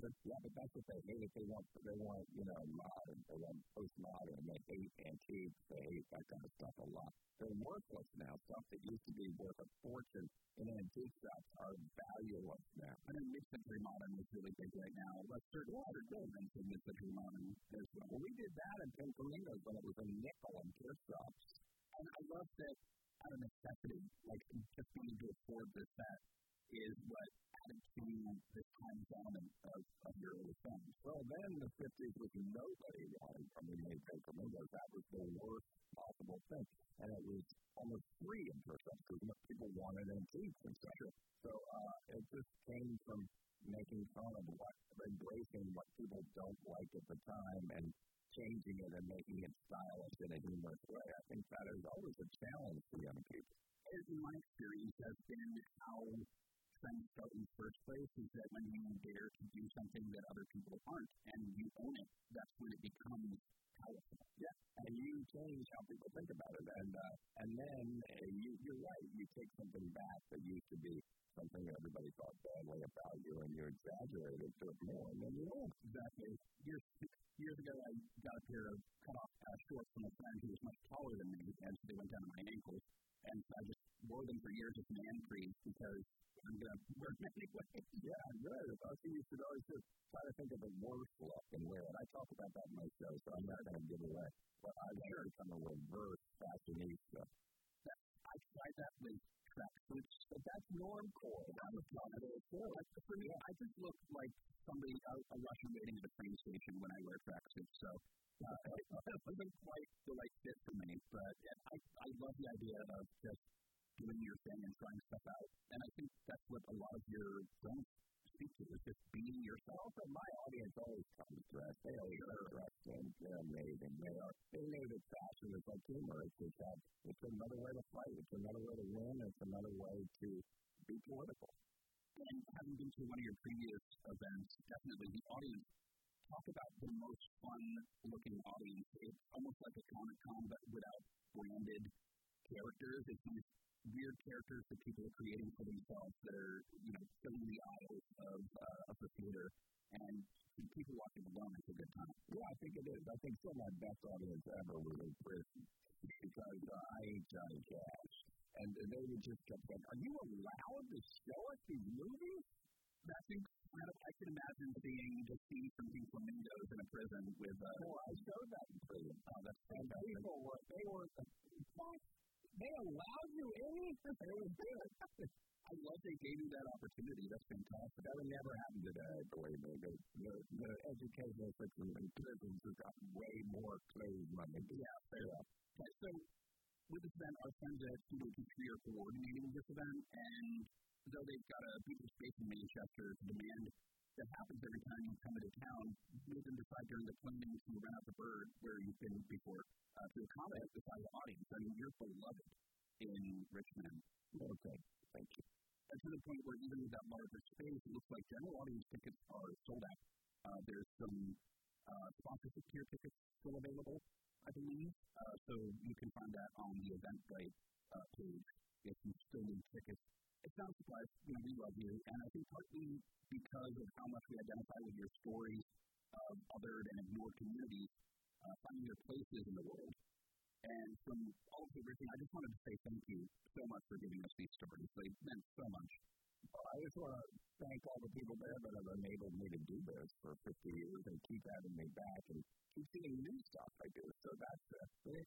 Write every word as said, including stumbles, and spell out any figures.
but yeah, but that's what they hate. They want, they want, you know, modern, they want postmodern, they hate antiques, they hate that kind of stuff a lot. They're worthless now. Stuff that used to be worth a fortune in antique shops are valueless now. I think mid-century modern is really big right now. Let's start water buildings in mid-century modern as well. Well, we did that in Pennsylvania when it was a nickel in gift shops. And I love that out of necessity, like just wanting to afford this set, is what added to this time element of, of your early films. Well, then the fifties was nobody wanted from the made paper windows. That was the worst possible thing. And it was almost free in person because people wanted antiques and stuff. So uh, it just came from making fun of what, embracing what people don't like at the time and changing it and making it stylish in a humorous way. I think that is always a challenge for young people. In my experience has been how trends start in the first place is that when you dare to do something that other people aren't and you own it, that's when it becomes powerful. Yeah, and you change how people think about it. And uh, and then uh, you, you're right, you take something back that used to be something that everybody thought badly about you and you exaggerate it to it more. And then you don't. Exactly. Years, years ago, I got a pair of cut-off uh, shorts from a friend who was much taller than me, and so they went down to my ankles. And I just wore them for years as man cream because I'm going to wear them anyway. Yeah, good. I think you should always just try to think of the worst look and wear it. I talk about that in my show, so I'm not going to give away. But I sure become a reverse fashionista. That, I tried that with tracksuits, but that's normcore. That was positive. Like, for me, I just look like somebody, a, a Russian waiting at a train station when I wear tracksuits. So uh, it wasn't quite the right fit for me. But yeah, I, I love the idea of just doing your thing and trying stuff out. And I think that's what a lot of your films speak to, is just being yourself. And my audience always comes dressed. They always are dressed and they're amazing. They are. They know that fashion is like humor. It's just that it's another way to fight. It's another way to win. It's another way to be political. And having been to one of your previous events, definitely the audience, talk about the most fun-looking audience. It's almost like a Comic-Con, but without branded characters. It's these weird characters that people are creating for themselves that are, you know, filling the aisles of, uh, of the theater. And people watching alone, it's a good time. Yeah, I think it is. I think some of my best audience ever was in prison because uh, I ain't Johnny Cash. And they would just kept saying, are you allowed to show us these movies? That's incredible. I can imagine seeing the scene from Pink Flamingos in a prison with... Uh, oh, I showed that in prison. Oh, that's fantastic. And people were, they were, what? They allowed you in? It was good. I love they gave you that opportunity. That's fantastic. That would never happen today, believe me. The, the, the educational system in prisons has got way more closed money. Yeah, fair enough. Okay, so with this event, our friends at Studio T three are coordinating this event, and though they've got a beautiful space in Manchester, the demand that happens every time you come into town, made them decide during the cleaning to rent out the bird where you've been before uh, to accommodate the size of audience. I mean, you're beloved in Richmond. Okay, thank you. And to the point where even with that larger space, it looks like general audience tickets are sold out. Uh, there's some uh, sponsorship tier tickets still available, I believe. Uh, so you can find that on the Eventbrite uh, page if you still need tickets. It's not a surprise, you know, we love you, and I think partly because of how much we identify with your stories of othered and ignored communities, uh, finding your places in the world. And from all of the everything, I just wanted to say thank you so much for giving us these stories. They meant so much. Well, I just want to thank all the people there that have enabled me to do this for fifty years and keep having me back and keep seeing new stuff I do. So that's uh,